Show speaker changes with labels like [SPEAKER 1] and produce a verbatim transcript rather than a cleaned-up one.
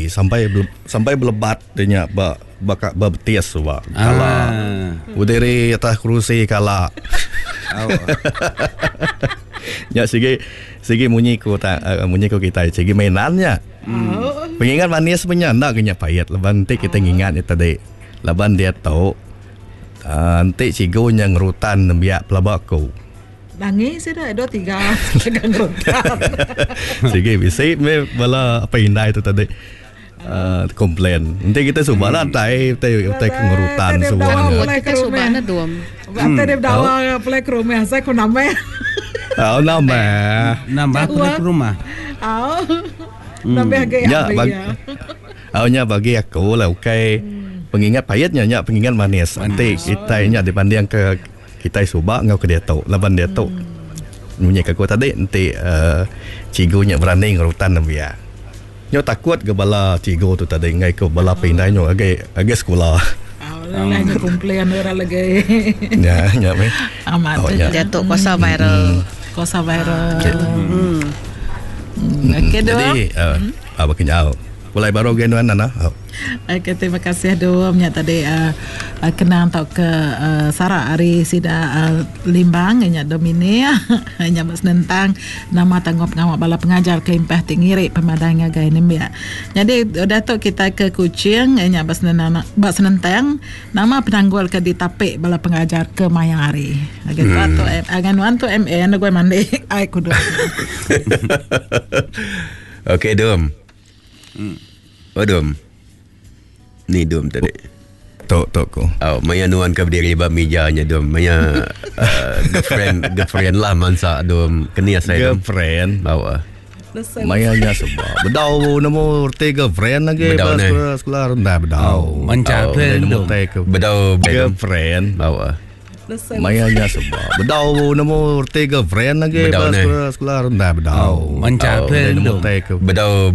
[SPEAKER 1] hari sampai ble, sampai belebat dia ba bakak ba betis ba. Kala udiri atas kerusi kala. Ya sige sige munyi ko ta uh, munyi ko kita sige mainannya. Hmm. Pengingat manis punya nak kenya payat laban ti kita ngingat itu tadi. Laban dia tahu nanti cigo yang rutan biak pelabako.
[SPEAKER 2] Nangis dah ada tiga tegang rutan.
[SPEAKER 1] Sige bisa me bala apa indah itu tadi. Uh, komplain. Nanti kita subala tai tai tai ngerutan semuanya.
[SPEAKER 3] Kita subana dom.
[SPEAKER 2] Ante dia dawa plek rumah saya ko nama.
[SPEAKER 1] Oh nama.
[SPEAKER 4] Nama plek rumah.
[SPEAKER 2] Oh. Nama gaya
[SPEAKER 1] ya. Awalnya bagi aku lah okay. Pengingat payatnya nya pengingat manis. Nanti kita nya dibanding ke kita subak ngau ke dia tahu. Laban dia tahu. Punya aku tadi nanti cigunya berani ngerutan dia. Nyo takut ke bala cigo tu tadi ngai ke bala pindah nyo agak agak sekolah.
[SPEAKER 2] Ah, lah komplain orang lagi.
[SPEAKER 1] Ya, ya me.
[SPEAKER 2] Amat
[SPEAKER 1] oh, ya.
[SPEAKER 3] Jatuh kosa viral.
[SPEAKER 2] Kosa viral.
[SPEAKER 3] Hmm.
[SPEAKER 2] Okey doh.
[SPEAKER 1] Jadi uh, apa kenyal. Mulai baru genuan nana.
[SPEAKER 2] Okay, terima kasih doa nya tadi uh, uh, kenang tau ke uh, Sarah Ari sida uh, limbang nya domine nya mas nentang nama tanggap ngawak bala pengajar ke impah tingiri pemadangnya gay nembia. Jadi udah tu kita ke Kuching nya bas nentang bas nentang nama penanggul ke ditapik bala pengajar ke Mayang Ari. Gitu hmm. tu agan wan tu M N gue mandi ai kudu.
[SPEAKER 5] Okey dom. Hmm. Oh dom. Ni dom tadi.
[SPEAKER 1] Tok tok ko.
[SPEAKER 5] Oh, maya nuan ka berdiri ba mejanya dom. Maya uh, girlfriend girlfriend lah mansa dom. Kenia saya dom.
[SPEAKER 1] Girlfriend.
[SPEAKER 5] Bawa.
[SPEAKER 1] Maya nya sebab. Bedau namo urte girlfriend lagi pas sekolah rendah bedau.
[SPEAKER 4] Manca
[SPEAKER 5] dom. Bedau
[SPEAKER 1] girlfriend.
[SPEAKER 5] Bawa.
[SPEAKER 1] Maya nya sebab. Bedau namo urte girlfriend lagi pas sekolah rendah bedau.
[SPEAKER 4] Manca
[SPEAKER 5] dom. Bedau